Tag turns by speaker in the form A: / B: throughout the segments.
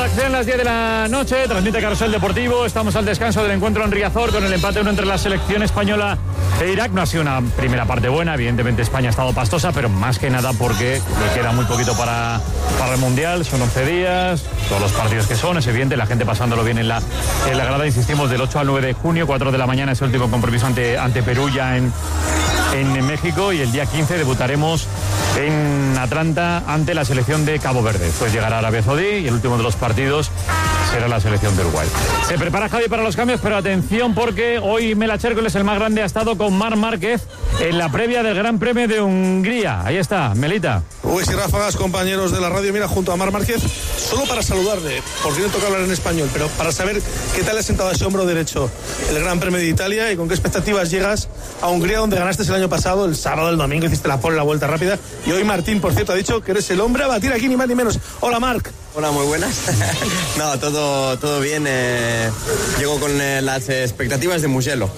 A: acción, las 10 de la noche, transmite Carrusel Deportivo. Estamos al descanso del encuentro en Riazor con el empate 1 entre la selección española e Irak. No ha sido una primera parte buena, evidentemente España ha estado pastosa, pero más que nada porque le queda muy poquito para el Mundial. Son 11 días, todos los partidos que son, es evidente, la gente pasándolo bien en la grada. Insistimos, del 8 al 9 de junio, 4 de la mañana es el último compromiso ante Perú ya en México, y el día 15 debutaremos en Atlanta ante la selección de Cabo Verde. Pues llegará Arabia Saudí y el último de los partidos será la selección de Uruguay. Se prepara Javi para los cambios, pero atención porque hoy Mela Chércoles, el más grande, ha estado con Marc Márquez en la previa del Gran Premio de Hungría. Ahí está, Melita.
B: Uy, y ráfagas, compañeros de la radio, mira, junto a Marc Márquez, solo para saludarle, porque no toca hablar en español, pero para saber qué tal le ha sentado ese hombro derecho el Gran Premio de Italia y con qué expectativas llegas a Hungría, donde ganaste el año pasado, el sábado, el domingo, hiciste la pole, la vuelta rápida, y hoy Martín, por cierto, ha dicho que eres el hombre a batir aquí, ni más ni menos. Hola, Marc.
C: Hola, muy buenas. No, todo bien. Llego con las expectativas de Mugello.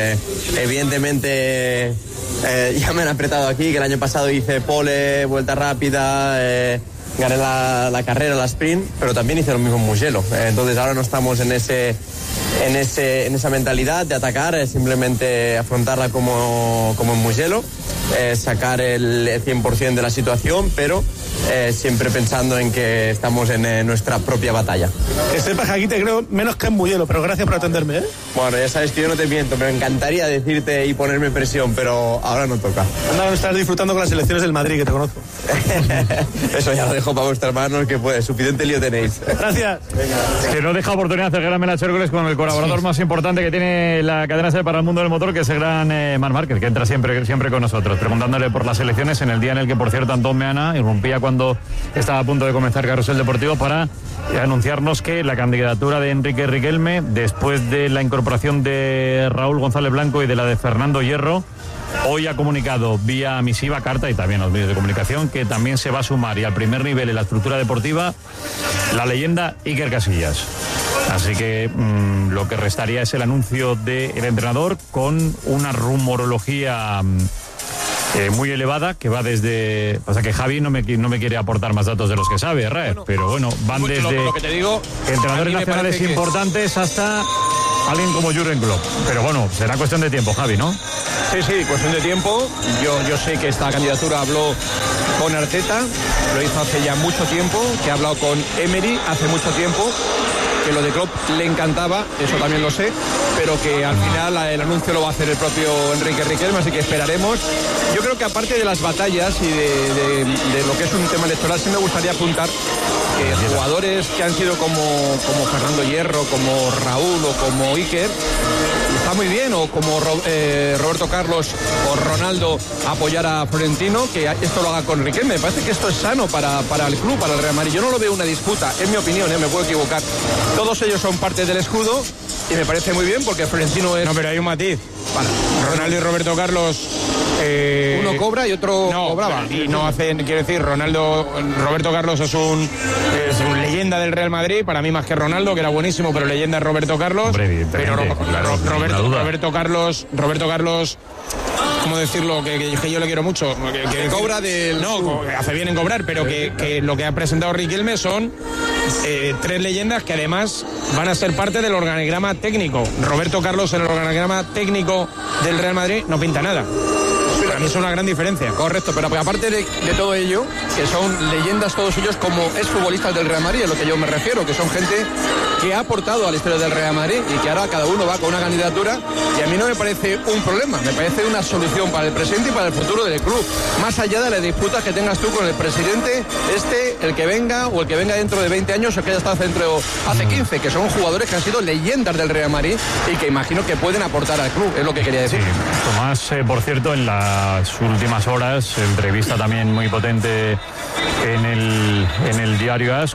C: Evidentemente ya me han apretado aquí, que el año pasado hice pole, vuelta rápida, gané la carrera, la sprint, pero también hice lo mismo en Mugello. Entonces ahora no estamos en esa mentalidad de atacar, simplemente afrontarla como en Mugello, sacar el 100% de la situación, pero siempre pensando en que estamos en nuestra propia batalla.
B: Que sepas que aquí te creo menos que en Mugello, pero gracias por atenderme, ¿eh?
C: Bueno, ya sabes que yo no te miento, me encantaría decirte y ponerme presión, pero ahora no toca.
B: Anda, estás disfrutando con las elecciones del Madrid, que te conozco.
C: Eso ya lo dejo para vuestras manos, que pues suficiente lío tenéis.
B: Gracias.
A: Venga. Que no deja oportunidad de hacer gran Mela Chércoles con el colaborador más importante que tiene la cadena SER para el mundo del motor, que es el gran Marc Márquez, que entra siempre con nosotros, preguntándole por las elecciones en el día en el que, por cierto, Antón Meana irrumpía cuando estaba a punto de comenzar Carrusel Deportivo para anunciarnos que la candidatura de Enrique Riquelme, después de la incorporación de Raúl González Blanco y de la de Fernando Hierro, hoy ha comunicado vía misiva, carta y también a los medios de comunicación que también se va a sumar, y al primer nivel en la estructura deportiva, la leyenda Iker Casillas. Así que lo que restaría es el anuncio del entrenador, con una rumorología muy elevada que va desde... Pasa que Javi no me quiere aportar más datos de los que sabe, pero bueno, van desde
D: lo que te digo,
A: entrenadores nacionales importantes hasta alguien como Jürgen Klopp. Pero bueno, será cuestión de tiempo, Javi, ¿no?
D: Sí, cuestión de tiempo. Yo sé que esta candidatura habló con Arteta, lo hizo hace ya mucho tiempo, que ha hablado con Emery hace mucho tiempo, que lo de Klopp le encantaba, eso también lo sé, pero que al final el anuncio lo va a hacer el propio Enrique Riquelme, así que esperaremos. Yo creo que aparte de las batallas y de lo que es un tema electoral, sí me gustaría apuntar que jugadores que han sido como Fernando Hierro, como Raúl o como Iker, está muy bien, o como Roberto Carlos o Ronaldo, apoyar a Florentino, que esto lo haga con Riquelme. Me parece que esto es sano para el club, para el Real Madrid. Yo no lo veo una disputa, es mi opinión, me puedo equivocar. Todos ellos son parte del escudo y me parece muy bien, porque Florentino es...
E: No, pero hay un matiz. Ronaldo y Roberto Carlos...
D: uno cobra y otro cobraba.
E: Y no hacen, quiero decir, Roberto Carlos es un leyenda del Real Madrid, para mí más que Ronaldo, que era buenísimo, pero leyenda es Roberto Carlos.
A: Hombre,
E: pero
A: Roberto
E: Carlos, ¿cómo decirlo? Que yo le quiero mucho. Que
D: cobra del...
E: No, hace bien en cobrar, pero que lo que ha presentado Riquelme son tres leyendas que además van a ser parte del organigrama técnico. Roberto Carlos en el organigrama técnico del Real Madrid no pinta nada. Para mí es una gran diferencia.
D: Correcto, pero aparte de todo ello, que son leyendas todos ellos como exfutbolistas del Real Madrid, a lo que yo me refiero, que son gente que ha aportado a la historia del Real Madrid y que ahora cada uno va con una candidatura, y a mí no me parece un problema, me parece una solución para el presente y para el futuro del club, más allá de las disputas que tengas tú con el presidente, el que venga o el que venga dentro de 20 años o que haya estado hace 15, que son jugadores que han sido leyendas del Real Madrid y que imagino que pueden aportar al club, es lo que quería decir.
A: Sí. Tomás, por cierto, en las últimas horas, entrevista también muy potente en el diario AS,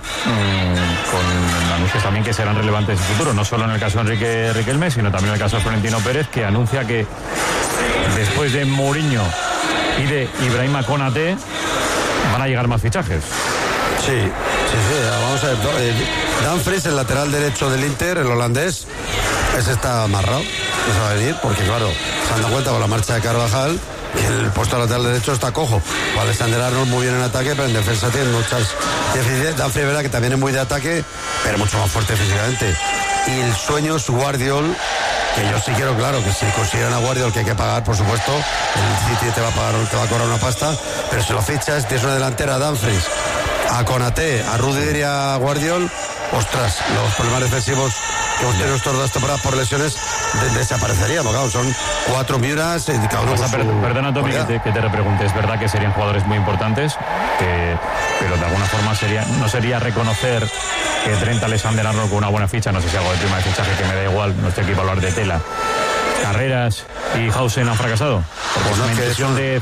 A: con anuncios también que serán relevantes en el futuro, no solo en el caso de Enrique Riquelme, sino también en el caso de Florentino Pérez, que anuncia que después de Mourinho y de Ibrahima Konaté van a llegar más fichajes.
F: Sí, vamos a ver. Dumfries, el lateral derecho del Inter, el holandés, ese está amarrado, no se va a venir, porque claro, se han dado cuenta con la marcha de Carvajal que el puesto lateral derecho está cojo. Alexander Arnold muy bien en ataque, pero en defensa tiene muchas deficiencias. Dumfries, verdad que también es muy de ataque, pero mucho más fuerte físicamente. Y el sueño es Guardiol, que yo sí quiero, claro, que si consideran a Guardiol, que hay que pagar, por supuesto, el City te va a cobrar una pasta, pero si lo fichas, tienes una delantera a Dumfries, a Konaté, a Rudiger y a Guardiol, ostras, los problemas defensivos que hemos tenido estos 2 temporadas por lesiones desaparecerían, porque claro, son 4 Miuras y cada uno con su...
A: Perdona, Tommy, que te repregunte. Es verdad que serían jugadores muy importantes, pero de alguna forma no sería reconocer que Trent Alexander-Arnold con una buena ficha, no sé si algo de prima de fichaje, que me da igual, no estoy aquí para hablar de tela. Carreras y Hausen han fracasado. Pues una inversión de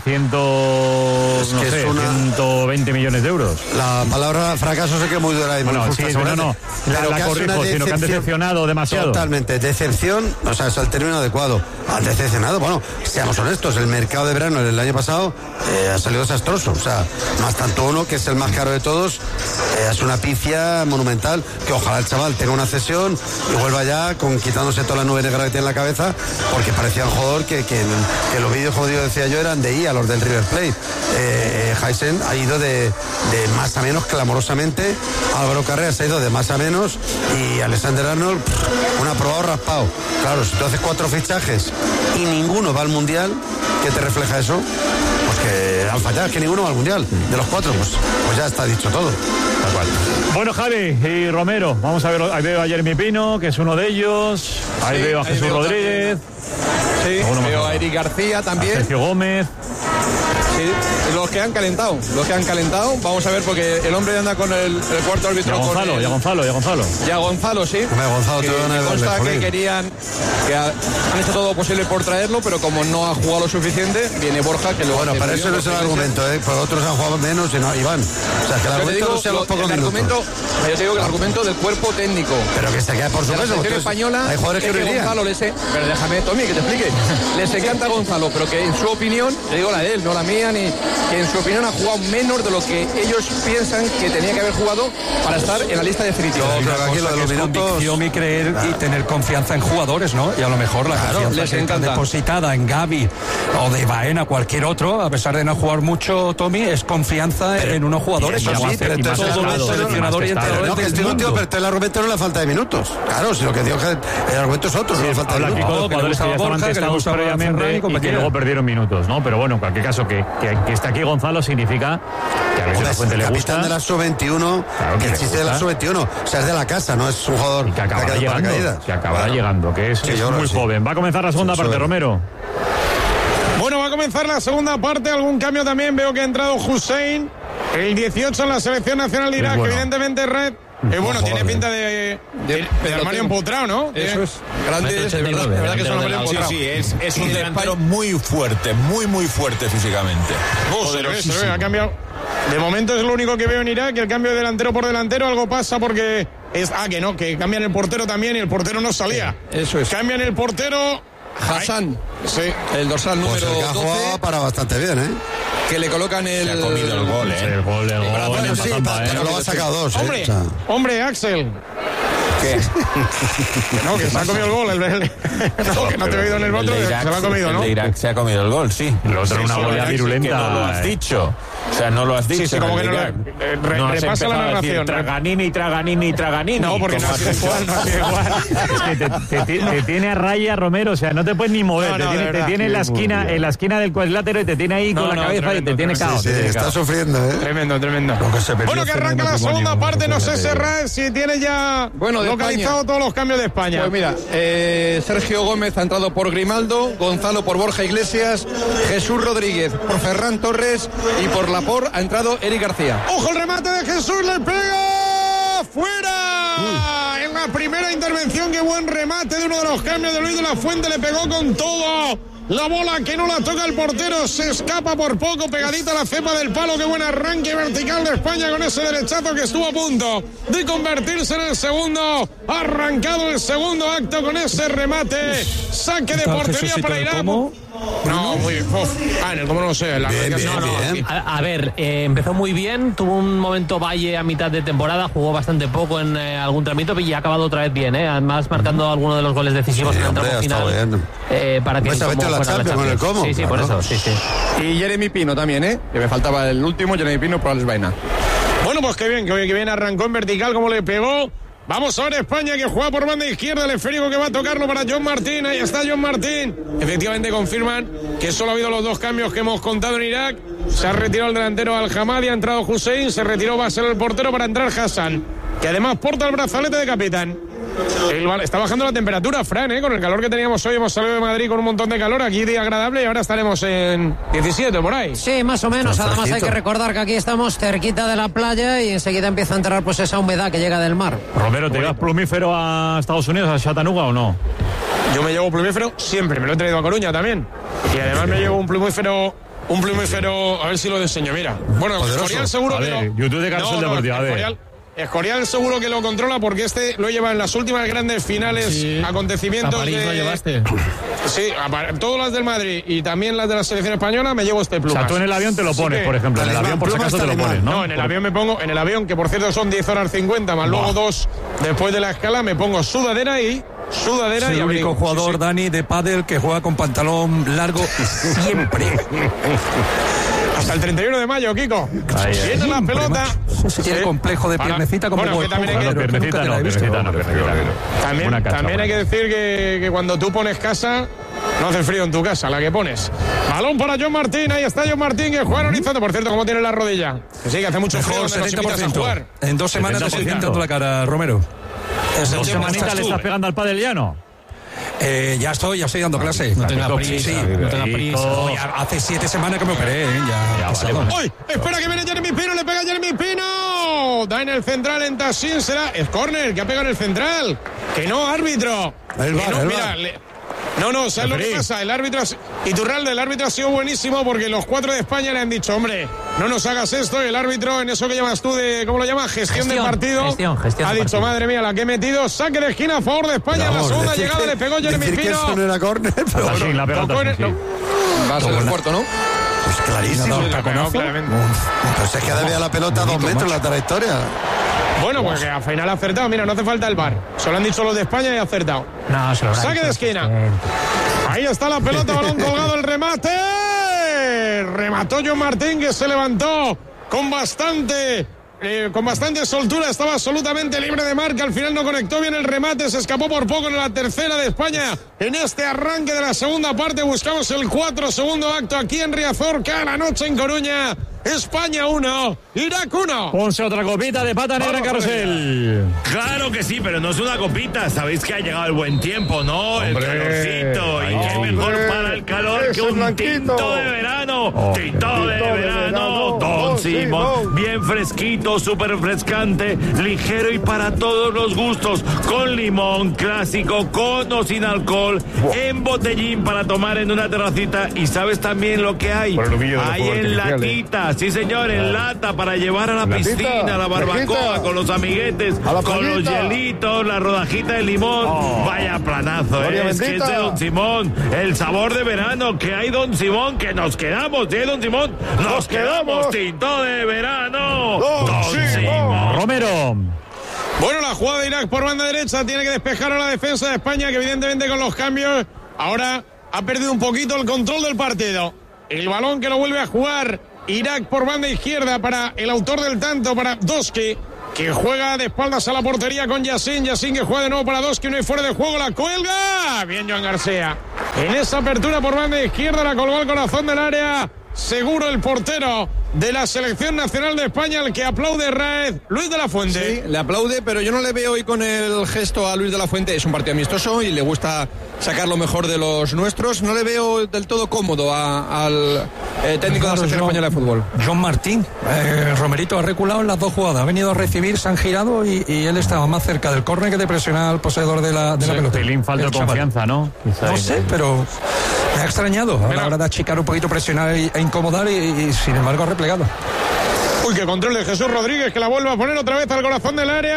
A: 120 millones de euros.
F: La palabra fracaso sé que es muy dura y muy justa.
A: La corrijo, sino que han decepcionado demasiado.
F: Totalmente. Decepción, o sea, es el término adecuado. Han decepcionado, bueno, seamos honestos, el mercado de verano del año pasado ha salido desastroso. O sea, más tanto uno, que es el más caro de todos, es una pifia monumental, que ojalá el chaval tenga una cesión y vuelva ya quitándose toda la nube negra que tiene en la cabeza, porque parecía un jugador que los vídeos, como decía yo, eran de IA, los del River Plate. Hausen ha ido de más a menos clamorosamente, Álvaro Carreras ha ido de más a menos, y Alexander Arnold, un aprobado raspado. Claro, si tú haces 4 fichajes y ninguno va al Mundial, ¿qué te refleja eso? Pues que al fallar, que ninguno va al Mundial. De los 4, pues ya está dicho todo. Tal cual.
A: Bueno, Javi y Romero, vamos a ver, ahí veo a Jeremy Pino, que es uno de ellos, ahí veo a Jesús Rodríguez.
D: Sí, veo a Eric García también.
A: A Sergio Gómez.
D: Sí, los que han calentado. Vamos a ver, porque el hombre anda con el cuarto árbitro.
A: Ya Gonzalo, sí.
D: Me consta que querían, que han hecho todo lo posible por traerlo, pero como no ha jugado lo suficiente, viene Borja, que lo
F: bueno, para eso no es el argumento, porque otros han jugado menos y no, Iván. O sea, que el argumento no sea los pocos minutos.
D: Yo te digo que el argumento del cuerpo técnico.
F: Pero que se queda por su peso.
D: Española,
F: hay jugadores que
D: Gonzalo pero déjame, Tommy, que te explique. Les encanta Gonzalo, pero que en su opinión, te digo la de él, no la mía, ni que en su opinión ha jugado menos de lo que ellos piensan que tenía que haber jugado para estar en la lista definitiva.
G: Aquí lo de los minutos, convicción y creer y tener confianza en jugadores, ¿no? Y a lo mejor la confianza que está depositada en Gavi o de Baena, cualquier otro, a pesar de no jugar mucho, Tommy, es confianza en unos jugadores.
F: Pero el argumento no es la falta de minutos. Claro, si lo que digo es que el argumento es otro, no la falta de minutos.
A: Jugadores que ya estaban testados previamente y que luego perdieron minutos, ¿no? Pero bueno, en cualquier caso, que esté aquí Gonzalo significa que a Luis de la Fuente le gusta.
F: Capitán de la sub-21, claro, que existe de la sub-21, o sea, es de la casa, no es un jugador
A: que acabará llegando, que es muy joven. Va a comenzar la segunda parte, Romero.
E: Bueno, va a comenzar la segunda parte, algún cambio también, veo que ha entrado Hussein, el 18 en la selección nacional de Irak, evidentemente Red. Bueno, tiene pinta de armario empotrado, ¿no?
D: Eso es grande, es verdad que es un armario empotrado.
H: Sí, es un delantero muy fuerte físicamente.
E: Se ve, ha cambiado. De momento es lo único que veo en Irak, el cambio de delantero por delantero, algo pasa porque que cambian el portero también y el portero no salía.
D: Eso es.
E: Cambian el portero.
D: Hassan,
E: sí,
D: el dorsal número 12,
F: para bastante bien,
D: que le colocan el...
H: Se ha comido el gol,
A: El gol
F: sí, pero lo ha sacado 2,
E: Hombre, Axel.
H: ¿Qué?
E: No, que se ha comido el gol. No, que no te he oído en el otro, se lo ha comido, ¿no?
H: El de Irak se ha comido el gol, sí.
A: El otro una bola virulenta.
H: Que no lo has dicho. O sea, no lo has dicho.
E: Sí, como que no repasa la narración.
H: Traganini.
E: No, porque no ha sido igual,
A: Es que te tiene a raya, Romero, o sea, no te puedes ni mover. Te tiene en la esquina del cuadrilátero y te tiene ahí con la cabeza y te tiene caos.
F: Sí, está sufriendo,
E: Tremendo. Bueno, que arranca la segunda parte, no sé, Serrat, si tiene ya localizado todos los cambios de España.
D: Pues mira, Sergio Gómez ha entrado por Grimaldo, Gonzalo por Borja Iglesias, Jesús Rodríguez por Ferran Torres y por Laporte ha entrado Eric García.
E: ¡Ojo el remate de Jesús! ¡Le pega! ¡Fuera! En la primera intervención, qué buen remate de uno de los cambios de Luis de la Fuente, le pegó con todo. La bola que no la toca el portero, se escapa por poco, pegadita a la cepa del palo. Qué buen arranque vertical de España con ese derechazo que estuvo a punto de convertirse en el segundo. Arrancado el segundo acto con ese remate. Saque de portería para Irán. No, muy bien. En el cómo no sé.
I: A ver, empezó muy bien, tuvo un momento Valle a mitad de temporada, jugó bastante poco en algún tramito y ha acabado otra vez bien, además marcando algunos de los goles decisivos en el tramo final. Para que
F: se metió la Champions con el Como.
I: Sí, por eso, sí.
D: Y Jeremy Pino también, que me faltaba el último, Jeremy Pino por Alex Baena.
E: Bueno, pues qué bien, arrancó en vertical como le pegó. Vamos ahora a España, que juega por banda izquierda, el esférico que va a tocarlo para John Martín. Ahí está John Martín. Efectivamente confirman que solo ha habido los 2 cambios que hemos contado en Irak. Se ha retirado el delantero Al-Hamadi, ha entrado Hussein, se retiró Basel el portero para entrar Hassan, que además porta el brazalete de capitán. Está bajando la temperatura, Fran, con el calor que teníamos hoy. Hemos salido de Madrid con un montón de calor, aquí día agradable, y ahora estaremos en 17 por ahí.
J: Sí, más o menos. Además hay que recordar que aquí estamos cerquita de la playa y enseguida empieza a entrar pues esa humedad que llega del mar.
A: Romero, ¿te llevas plumífero a Estados Unidos, a Chattanooga o no?
E: Yo me llevo plumífero siempre, me lo he traído a Coruña también. Y además me llevo un plumífero, a ver si lo diseño, mira. Bueno, Escorial seguro que lo...
A: YouTube de Carlos Deportivo,
E: Escorial seguro que lo controla porque lo lleva en las últimas grandes finales, acontecimientos.
I: ¿A París lo llevaste?
E: Sí, todas las del Madrid y también las de la selección española me llevo este plumas.
A: O sea, tú en el avión te lo pones, por ejemplo. En el avión por si acaso te lo pones, ¿no?
E: No, en el avión me pongo, que por cierto son 10 horas 50, más luego 2 después de la escala, me pongo sudadera y
G: el único jugador, Dani, de pádel que juega con pantalón largo siempre.
E: Hasta el 31 de mayo, Kiko. Viene la pelota.
G: Tiene complejo de piernecita como
A: piernecita no.
E: También hay que decir que cuando tú pones casa, no hace frío en tu casa, la que pones. Balón para John Martín, ahí está John Martín, que juega en horizonte. Por cierto, ¿cómo tiene la rodilla? Que sí, que hace mucho frío,
G: 70%. En 2 semanas te estoy pintando la cara, Romero.
A: ¿En 2 semanitas le estás pegando al pádel llano?
G: Ya estoy dando clase.
I: No tenga prisa.
G: Hace 7 semanas que me operé,
E: ¡Uy! Espera que viene Jeremy Pino, le pega Jeremy Pino. Da en el central en Tassin, es córner, que ha pegado en el central. Que no, árbitro. No, ¿sabes lo que pasa? El árbitro, Iturralde, el árbitro ha sido buenísimo porque los 4 de España le han dicho, hombre, no nos hagas esto. Y el árbitro, en eso que llamas tú de, ¿cómo lo llamas? Gestión de partido. Ha dicho, madre mía, la que he metido. Saque de esquina a favor de España. En la segunda llegada le pegó Jeremy Pino.
F: Que eso no era córner, pero
A: bueno, sí, la pegó
D: va a ser el cuarto, ¿no?
F: Pues clarísimo. Pues es que debía la pelota a 2 metros la trayectoria.
E: Bueno, pues que al final ha acertado. Mira, no hace falta el VAR. Se lo han dicho los de España y ha acertado.
I: No, se lo
E: saque de esquina. Ahí está la pelota, balón colgado, el remate. Remató John Martín, que se levantó con bastante soltura, estaba absolutamente libre de marca, al final no conectó bien el remate, se escapó por poco en la tercera de España. En este arranque de la segunda parte buscamos el 4, segundo acto aquí en Riazor, cada noche en Coruña. España 1, Irak 1.
A: Ponse otra copita de pata negra, Carrusel.
H: Claro que sí, pero no es una copita. Sabéis que ha llegado el buen tiempo, ¿no? El calorcito. Y qué mejor para el calor que un tinto de verano. Tinto de verano. Don Simón. Bien fresquito, súper refrescante, ligero y para todos los gustos. Con limón, clásico, con o sin alcohol. En botellín para tomar en una terracita. Y sabes también lo que hay. Hay en latita. Sí, señor, en lata para llevar a la piscina, a la barbacoa, con los amiguetes, con los hielitos, la rodajita de limón. Vaya planazo, es que es de Don Simón. El sabor de verano que hay, Don Simón, que nos quedamos, Don Simón. Nos quedamos, tinto de verano. Don Simón.
A: Romero.
E: Bueno, la jugada de Irak por banda derecha tiene que despejar a la defensa de España, que evidentemente con los cambios ahora ha perdido un poquito el control del partido. El balón que lo vuelve a jugar Irak por banda izquierda para el autor del tanto, para Doski, que juega de espaldas a la portería con Yassin que juega de nuevo para Doski, no hay fuera de juego, la cuelga. Bien Joan García. En esa apertura por banda izquierda la colgó al corazón del área. Seguro el portero de la selección nacional de España, el que aplaude Raed, Luis de la Fuente.
D: Sí, le aplaude, pero yo no le veo hoy con el gesto a Luis de la Fuente. Es un partido amistoso y le gusta sacar lo mejor de los nuestros. No le veo del todo cómodo al técnico de la selección española de fútbol.
G: John Martín, Romerito ha reculado en las 2 jugadas, ha venido a recibir, se han girado y él estaba más cerca del córner que de presionar al poseedor de la pelota.
A: Pelín falta de confianza, ¿no?
G: No sé, pero me ha extrañado a la hora de achicar un poquito, presionar e incomodar y sin embargo ha replegado.
E: Uy, qué control de Jesús Rodríguez, que la vuelve a poner otra vez al corazón del área.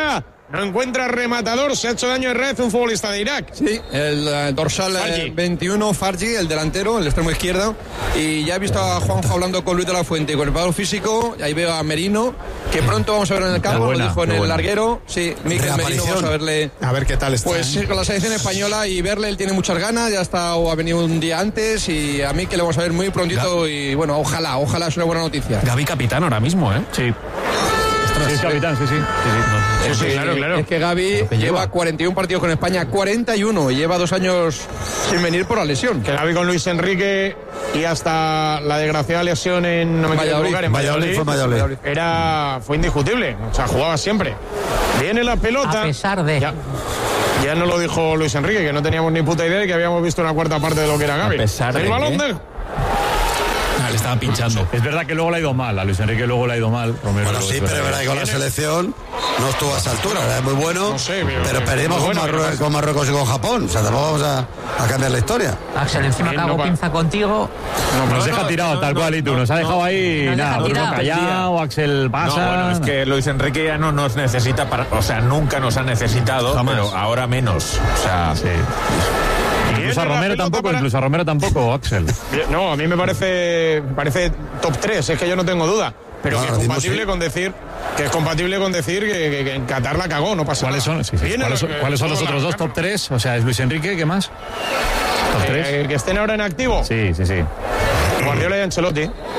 E: no encuentra rematador, se ha hecho daño en red un futbolista de Irak.
D: Sí, el dorsal 21, Farji, el delantero, el extremo izquierdo. Y ya he visto a Juanjo hablando con Luis de la Fuente y con el preparador físico. Ahí veo a Merino, que pronto vamos a ver en el campo, lo dijo en el larguero. Sí, Mikel Merino, vamos a verle.
K: A ver qué tal está.
D: Pues sí, con la selección española y verle, él tiene muchas ganas, ya ha venido un día antes y a mí que le vamos a ver muy prontito y bueno, ojalá es una buena noticia.
G: Gavi capitán ahora mismo, ¿eh?
A: Sí. Sí, es capitán, sí.
E: Claro.
D: Es que Gavi lleva 41 partidos con España, 41, y lleva 2 años sin venir por la lesión.
E: Que Gavi con Luis Enrique y hasta la desgraciada lesión en Valladolid fue indiscutible. O sea, jugaba siempre. Viene la pelota.
J: A pesar de...
E: Ya nos lo dijo Luis Enrique, que no teníamos ni puta idea y que habíamos visto una cuarta parte de lo que era Gavi. El balón del...
G: Le estaban pinchando.
A: Es verdad que luego le ha ido mal, a Luis Enrique luego le ha ido mal. Romero,
F: bueno, sí, pero es verdad que con la selección no estuvo a esa altura, era muy bueno,
E: no sé,
F: pero perdimos con Marruecos y con Japón. O sea, tampoco vamos a cambiar la historia.
J: Axel, encima que hago pinza contigo.
A: Nos deja tirado tal cual y tú, nos ha dejado ahí nada, callado, Axel pasa.
H: No, bueno, es que Luis Enrique ya no nos necesita, nunca nos ha necesitado, pero ahora menos. O sea, sí.
A: Incluso a Romero tampoco, Axel.
E: No, a mí me parece top 3, es que yo no tengo duda. Pero que es compatible con decir que en Qatar la cagó, no pasa
A: nada. ¿Cuáles son los otros dos top 3? O sea, es Luis Enrique, ¿qué más? ¿Top 3?
E: Que estén ahora en activo.
A: Sí.
E: Guardiola y Ancelotti.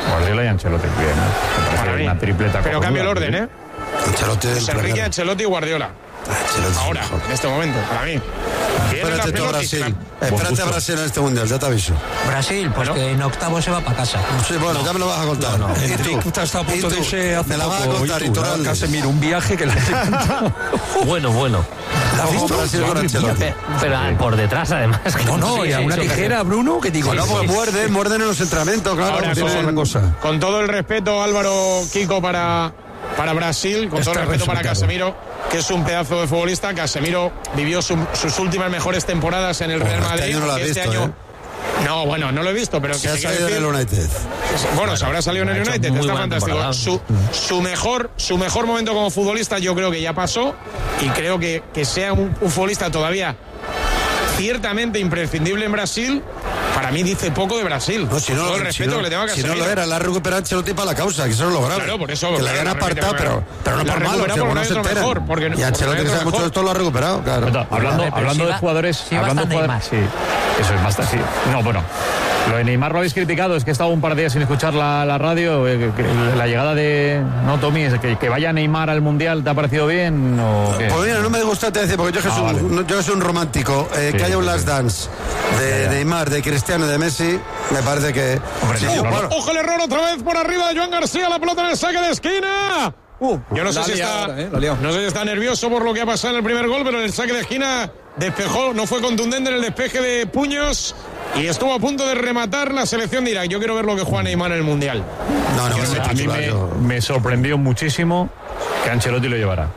A: Bien.
E: Para mí.
A: Una tripleta.
E: Pero cambio el orden, ¿eh?
F: Luis
E: Enrique, Ancelotti y Guardiola. Ahora, en este momento, para mí.
F: Espérate tú a Brasil. Espérate a Brasil en este mundial, ya te aviso.
J: Brasil, pues que en octavo se va para casa.
F: Sí, bueno, ya me lo vas a contar.
G: Enrique está a punto de irse hace
F: me la vas a contar y tú
G: Casemiro, un viaje que le
I: Bueno.
F: ¿La has visto? Brasil con Ancelotti.
I: Pero por detrás, además.
G: No, y a una tijera, Bruno, que digo.
F: Bueno, pues muerden en los entrenamientos, claro.
E: Ahora, con todo el respeto, Álvaro, Kiko, para Brasil, con todo el respeto para Casemiro, que es un pedazo de futbolista. Casemiro vivió sus últimas mejores temporadas en el Real Madrid.
F: Este año no lo has visto,
E: No, bueno, no lo he visto, pero
F: se ha salido en el United.
E: Bueno, se habrá salido en el United, está fantástico. Su mejor momento como futbolista yo creo que ya pasó, y creo que sea un futbolista todavía ciertamente imprescindible en Brasil. Para mí dice poco de Brasil.
F: No, todo el respeto que le tengo a Casemiro. Si no lo era, la ha recuperado Ancelotti para la causa, que eso no lo grave.
E: Claro, por eso.
F: Que la habían apartado, pero no por malo, que no se enteran. Y Ancelotti, que sabe mucho de esto, lo ha recuperado, claro.
A: Hablando de jugadores... Sí, eso es bastante... Sí. No, bueno... Lo de Neymar lo habéis criticado, es que he estado un par de días sin escuchar la radio. La llegada de... No, Tommy, es que vaya Neymar al Mundial, ¿te ha parecido bien? ¿O qué?
F: Pues mira, no me gusta, te decir, porque yo soy un romántico. Que haya un last dance de Neymar, de Cristiano y de Messi, me parece que...
E: ¡Ojo el error otra vez por arriba de Joan García! La pelota en el saque de esquina. Yo no sé si está nervioso por lo que ha pasado en el primer gol, pero en el saque de esquina despejó, no fue contundente en el despeje de puños y estuvo a punto de rematar la selección de Irak. Yo quiero ver lo que juega Neymar en el Mundial.
A: A mí me sorprendió muchísimo que Ancelotti lo llevara.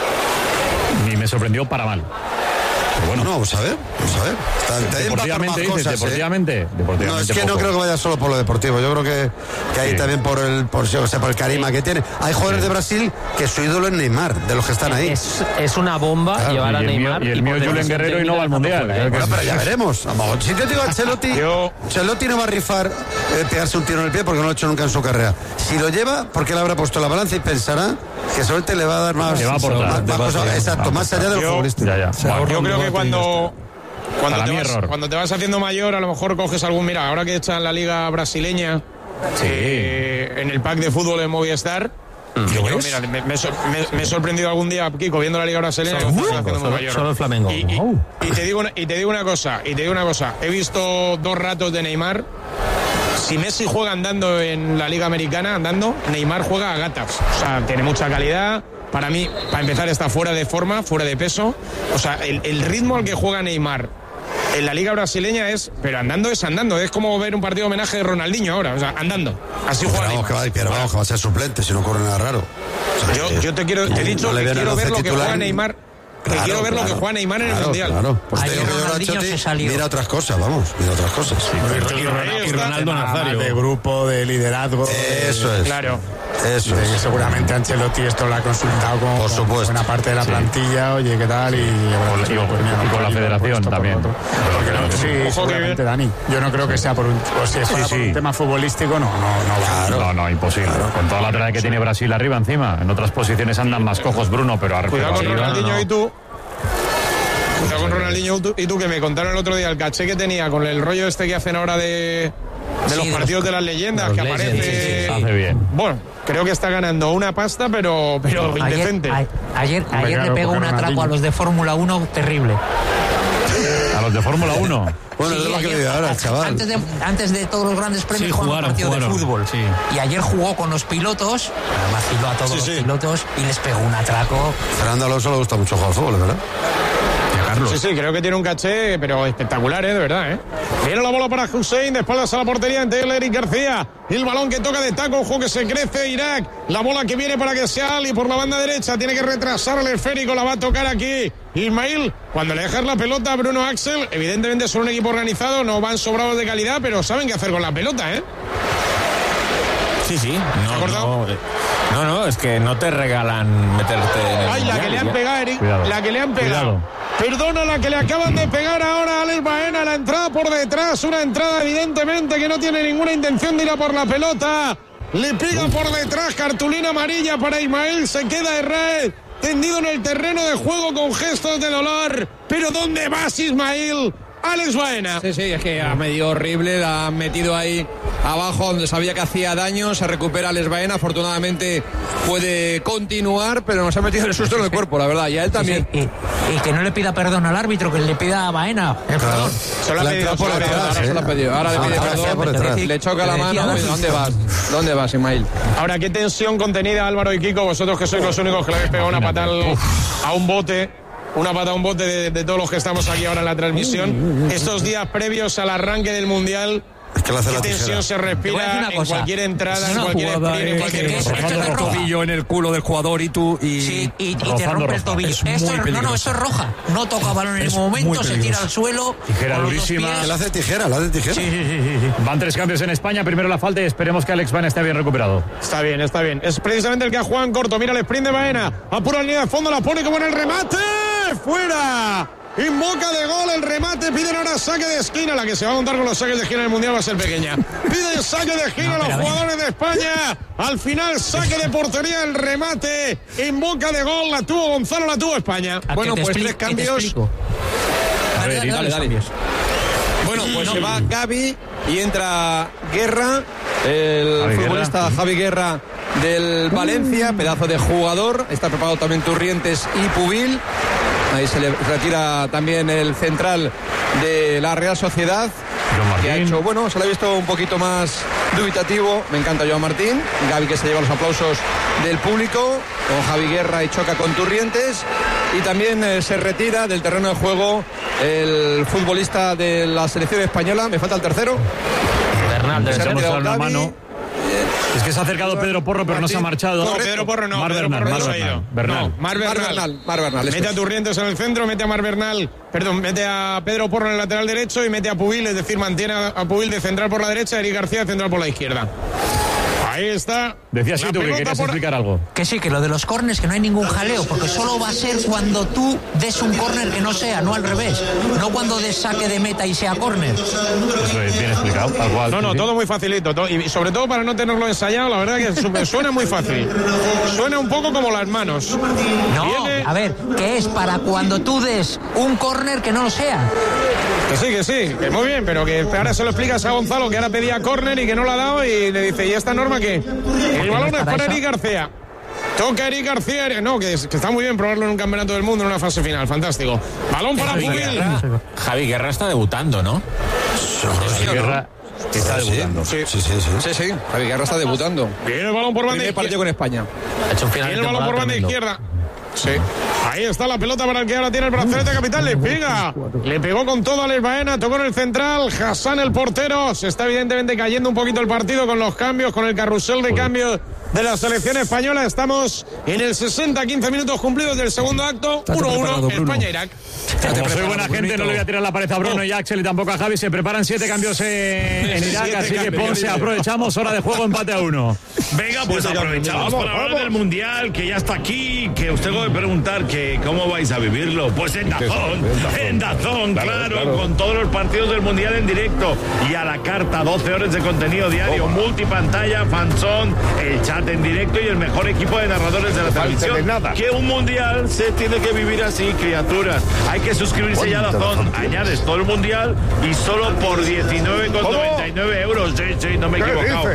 A: Y me sorprendió para mal.
F: Pero bueno, vamos a ver.
A: Deportivamente, deportivamente.
F: No, es que no creo que vaya solo por lo deportivo. Yo creo que ahí también por el carisma que tiene. Hay jugadores de Brasil que su ídolo es Neymar, de los que están ahí.
I: Es una bomba llevar a Neymar.
A: Y el mío Julen Guerrero y no va al Mundial.
F: Pero ya veremos. Si yo digo Ancelotti no va a rifar pegarse un tiro en el pie porque no lo ha hecho nunca en su carrera. Si lo lleva, porque le habrá puesto la balanza y pensará que solamente le va a dar más.
A: Le va a aportar.
F: Exacto, más allá de los futbolistas.
E: Yo creo que cuando te vas haciendo mayor, a lo mejor coges algún... Mira, ahora que echan la liga brasileña en el pack de fútbol en Movistar, mira, me he sorprendido algún día, Kiko, viendo la liga brasileña.
I: Solo el Flamengo.
E: Y te digo una cosa, he visto 2 ratos de Neymar. Si Messi juega andando en la liga americana, Neymar juega a gatas. O sea, tiene mucha calidad. Para mí, para empezar, está fuera de forma, fuera de peso. O sea, el ritmo al que juega Neymar en la liga brasileña es andando. Es como ver un partido de homenaje de Ronaldinho ahora. O sea, andando. Así juega Neymar.
F: Que va a ser suplente si no ocurre nada raro.
E: O sea, te he dicho que quiero ver lo que juega Neymar. Quiero ver lo que juega Neymar en el Mundial.
F: Claro. Pues te digo que mira otras cosas, mira otras cosas.
H: Y Ronaldo Nazario. De grupo, de liderazgo.
F: Eso es.
E: Claro.
F: Eso
K: de que seguramente Ancelotti esto lo ha consultado con buena parte de la plantilla, oye, ¿qué tal?
A: Y con la federación también.
K: Sí, seguramente, Dani. Yo no creo que sea por un tema futbolístico,
A: no, imposible. Claro. Con toda la trayectoria que tiene Brasil arriba encima. En otras posiciones andan más cojos, Bruno, pero arriba.
E: Cuidado con Ronaldinho y tú. Cuidado con Ronaldinho y tú, que me contaron el otro día el caché que tenía con el rollo este que hacen ahora de los partidos de las leyendas, que aparece.
A: Hace bien.
E: Bueno, creo que está ganando una pasta, pero indecente.
J: Ayer le pegó un atraco a los de Fórmula 1 terrible.
A: ¿A los de Fórmula 1?
F: Bueno, es lo que le digo ahora, chaval.
J: Antes de todos los grandes premios jugaron un partido de fútbol. Sí. Y ayer jugó con los pilotos, vaciló a todos los pilotos y les pegó un atraco.
F: Fernando Alonso le gusta mucho jugar al fútbol, ¿verdad?
E: Sí, creo que tiene un caché, pero espectacular, de verdad, Viene la bola para Hussein, de espaldas a la portería ante Eric García. El balón que toca de taco, ojo que se crece Irak. La bola que viene para que sea Ali por la banda derecha. Tiene que retrasar el esférico, la va a tocar aquí Ismail. Cuando le dejas la pelota a Bruno Axel, evidentemente son un equipo organizado, no van sobrados de calidad, pero saben qué hacer con la pelota,
L: Sí. No, es que no te regalan meterte en el
E: mundial, la que le han pegado, Eric. La que le han pegado. Perdona, la que le acaban de pegar ahora a Alex Baena. La entrada por detrás. Una entrada evidentemente que no tiene ninguna intención de ir a por la pelota. Le pega por detrás. Cartulina amarilla para Ismael. Se queda Herrera tendido en el terreno de juego con gestos de dolor. Pero ¿dónde vas, Ismael? Alex Baena.
D: Sí, es que ha medio horrible, la han metido ahí abajo donde sabía que hacía daño, se recupera Alex Baena, afortunadamente puede continuar, pero nos ha metido el susto en el cuerpo, la verdad, y a él también.
J: Y que no le pida perdón al árbitro, que le pida a Baena.
F: Claro.
D: Se lo ha pedido por detrás, ahora le pide perdón, le choca la mano. ¿Dónde vas, Ismail?
E: Ahora, qué tensión contenida, Álvaro y Kiko, vosotros que sois los únicos que le habéis pegado una patada a un bote. Una pata a un bote de todos los que estamos aquí ahora en la transmisión. Estos días previos al arranque del Mundial,
F: es que
E: qué tensión se respira en cualquier entrada, en cualquier sprint, en cualquier cosa.
G: El tobillo en el culo del jugador y
J: te rompe el tobillo. Esto es roja. No toca balón en el momento, se tira al suelo.
A: Tijera durísima.
F: Le hace tijera.
A: Sí. Van 3 cambios en España. Primero la falta y esperemos que Alex Baena esté bien recuperado.
E: Está bien. Es precisamente el que ha jugado en corto. Mira el sprint de Baena. Apura la línea de fondo, la pone como en el remate. ¡Fuera! En boca de gol el remate, piden ahora saque de esquina. La que se va a montar con los saques de esquina en el Mundial va a ser pequeña. Piden saque de esquina los jugadores de España. Al final saque de portería, el remate en boca de gol. La tuvo Gonzalo, la tuvo España.
D: Bueno, pues 3 cambios. Dale. Bueno, pues se va Gavi y entra Guerra, el futbolista Javi Guerra del Valencia, pedazo de jugador. Está preparado también Turrientes y Pubil. Ahí se le retira también el central de la Real Sociedad, que ha hecho, se le ha visto un poquito más dubitativo. Me encanta Joan Martín. Gavi, que se lleva los aplausos del público, con Javi Guerra y choca con Turrientes. Y también se retira del terreno de juego el futbolista de la selección española. Me falta el tercero.
A: Bernal, es que se ha acercado Pedro Porro, pero no se ha marchado.
E: No, Pedro Porro no. Mar Bernal. Mete a Turrientes en el centro, mete a mete a Pedro Porro en el lateral derecho y mete a Pubil, es decir, mantiene a Pubil de central por la derecha, Eric García de central por la izquierda. Ahí está.
A: Decías tú que querías explicar algo.
J: Que sí, que lo de los córners, que no hay ningún jaleo, porque solo va a ser cuando tú des un córner que no sea, no al revés. No cuando des saque de meta y sea córner.
A: Eso es bien explicado.
E: No, todo muy facilito. Y sobre todo para no tenerlo ensayado, la verdad que suena muy fácil. Suena un poco como las manos.
J: A ver, que es para cuando tú des un córner que no lo sea.
E: Que sí, que muy bien, pero que ahora se lo explicas a Gonzalo, que ahora pedía córner y que no lo ha dado, y le dice, ¿y esta norma qué? El balón es para Eric García. Toca Eric García. No, que está muy bien probarlo en un campeonato del mundo en una fase final. Fantástico. Balón para Pubil.
L: Javi Guerra está debutando, ¿no?
A: Javi Guerra está debutando.
D: Sí. Javi Guerra está debutando.
E: Viene el balón por banda izquierda.
D: Partido con España.
E: Viene el balón por banda izquierda. Sí. Ahí está la pelota para el que ahora tiene el brazalete capital. Le pega. Le pegó con todo a Alex Baena. Tocó en el central. Hassan, el portero. Se está evidentemente cayendo un poquito el partido con los cambios, con el carrusel de cambios de la selección española. Estamos en el 15 minutos cumplidos del segundo acto. 1-1 España-Irak.
A: Como soy buena gente, no le voy a tirar la pared a Bruno y a Axel y tampoco a Javi. Se preparan 7 cambios en Irak, así que Ponce, aprovechamos, hora de juego, empate a 1.
H: Venga, pues aprovechamos para hablar del Mundial, que ya está aquí, que os tengo que preguntar que cómo vais a vivirlo. Pues en Dazón, claro, con todos los partidos del Mundial en directo y a la carta, 12 horas de contenido diario, multipantalla, fanzón, el chat en directo y el mejor equipo de narradores de la televisión. Que un Mundial se tiene que vivir así, criaturas. Hay que suscribirse ya a Dazón. Añades todo el Mundial y solo por 19,99 euros. Sí, no me he equivocado.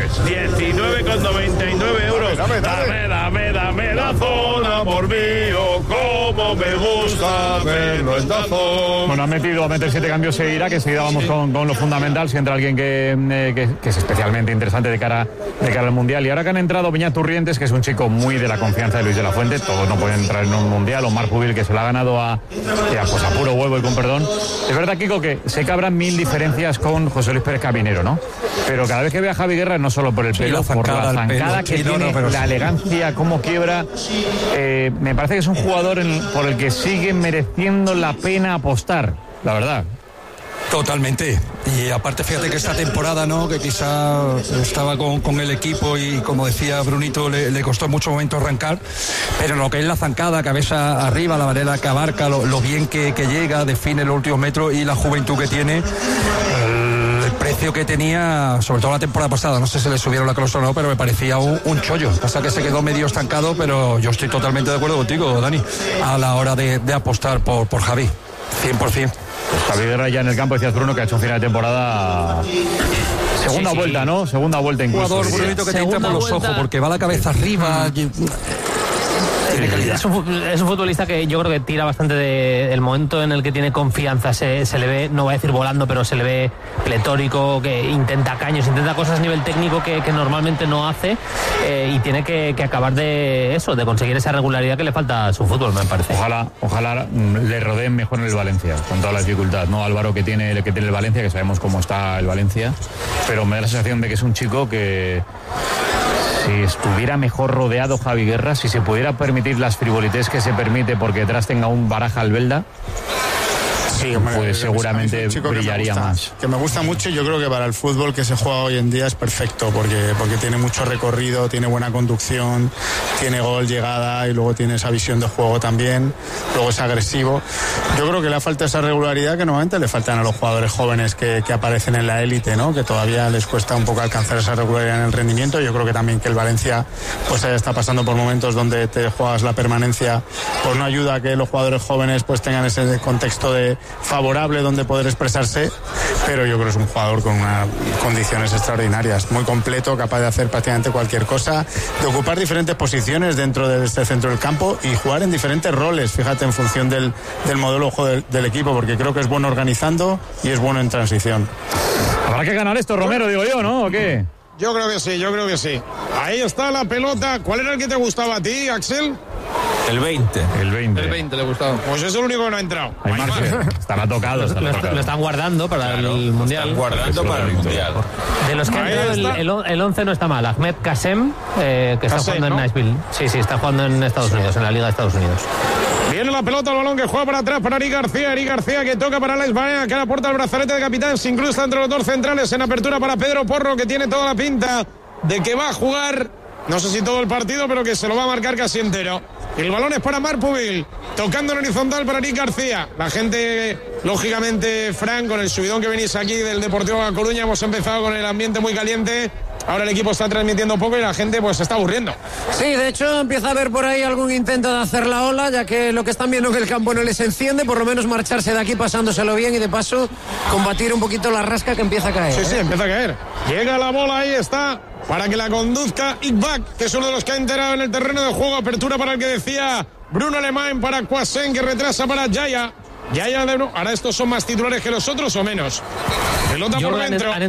H: 19,99 euros. Dame Dazón, amor mío, como me gusta verlo en Dazón.
A: Bueno, ha meter 7 cambios en Irak, que enseguida vamos con lo fundamental, si entra alguien que es especialmente interesante de cara al Mundial. Y ahora que han entrado Beñat Turrientes, que es un chico muy de la confianza de Luis de la Fuente, todos no pueden entrar en un Mundial, o Marc Pubil, que se lo ha ganado a puro huevo y con perdón. Es verdad, Kiko, que sé que habrá 1000 diferencias con José Luis Pérez Caminero, ¿no? Pero cada vez que veo a Javi Guerra, no solo por el pelo, por la zancada que tiene, la elegancia, cómo quiebra, me parece que es un jugador por el que sigue mereciendo la pena apostar, la verdad.
G: Totalmente. Y aparte, fíjate que esta temporada, ¿no?, que quizá estaba con el equipo y, como decía Brunito, le costó en muchos momentos arrancar, pero lo que es la zancada, cabeza arriba, la manera que abarca, lo bien que llega, define los últimos metros y la juventud que tiene, el precio que tenía, sobre todo la temporada pasada, no sé si le subieron la cláusula o no, pero me parecía un chollo. Pasa que se quedó medio estancado, pero yo estoy totalmente de acuerdo contigo, Dani, a la hora de apostar por Javi, 100%.
A: Pues Javi Guerra ya en el campo, decías, Bruno, que ha hecho un final de temporada. Segunda vuelta, ¿no? Segunda vuelta incluso.
G: Un jugador, Brunito, que te entra por los ojos porque va la cabeza arriba.
I: Es un futbolista que yo creo que tira bastante del momento en el que tiene confianza. Se le ve, no voy a decir volando, pero se le ve pletórico, que intenta caños, intenta cosas a nivel técnico que normalmente no hace, y tiene que acabar de conseguir esa regularidad que le falta a su fútbol, me parece.
A: Ojalá le rodeen mejor en el Valencia, con toda la dificultad, ¿no? Álvaro, que tiene el Valencia, que sabemos cómo está el Valencia, pero me da la sensación de que es un chico que, si estuviera mejor rodeado Javi Guerra, si se pudiera permitir las frivolités que se permite porque detrás tenga un Baraja Albelda,
K: sí, hombre,
A: pues seguramente brillaría más.
K: Que me gusta mucho, y yo creo que para el fútbol que se juega hoy en día es perfecto, porque tiene mucho recorrido, tiene buena conducción, tiene gol, llegada, y luego tiene esa visión de juego también, luego es agresivo. Yo creo que le falta esa regularidad que normalmente le faltan a los jugadores jóvenes que aparecen en la élite, ¿no? Que todavía les cuesta un poco alcanzar esa regularidad en el rendimiento. Yo creo que también que el Valencia pues está pasando por momentos donde te juegas la permanencia, pues no ayuda a que los jugadores jóvenes pues tengan ese contexto favorable donde poder expresarse, pero yo creo que es un jugador con unas condiciones extraordinarias, muy completo, capaz de hacer prácticamente cualquier cosa, de ocupar diferentes posiciones dentro de este centro del campo y jugar en diferentes roles, fíjate, en función del modelo de juego del equipo, porque creo que es bueno organizando y es bueno en transición.
A: Habrá que ganar esto, Romero, digo yo, ¿no? ¿O qué?
E: Yo creo que sí. Ahí está la pelota. ¿Cuál era el que te gustaba a ti, Axel?
L: El 20.
E: El 20 le gustaba. Pues es el único que no ha entrado.
A: Estará tocado.
I: Lo están guardando para el Mundial. De los que han entrado, el 11 no está mal. Ahmed Kassem, que está jugando en Nashville. Sí, está jugando en Estados Unidos, en la Liga de Estados Unidos.
E: Viene la pelota, el balón que juega para atrás para Eric García que toca para Alex Baena, que aporta el brazalete de capitán, se incrusta entre los dos centrales en apertura para Pedro Porro, que tiene toda la pinta de que va a jugar, no sé si todo el partido, pero que se lo va a marcar casi entero. El balón es para Marc Pubil, tocando en horizontal para Eric García. La gente, lógicamente, Fran, con el subidón que venís aquí del Deportivo de Coruña, hemos empezado con el ambiente muy caliente. Ahora el equipo está transmitiendo poco y la gente pues se está aburriendo.
M: Sí, de hecho empieza a haber por ahí algún intento de hacer la ola, ya que lo que están viendo en el campo no les enciende, por lo menos marcharse de aquí pasándoselo bien y de paso combatir un poquito la rasca que empieza a caer.
E: Sí, empieza a caer. Llega la bola, ahí está, para que la conduzca Iqbak, que es uno de los que ha enterado en el terreno de juego. Apertura para el que decía Bruno Alemán, para Quasen, que retrasa para Yaya. Ahora estos son más titulares que los otros o menos. Pelota por dentro.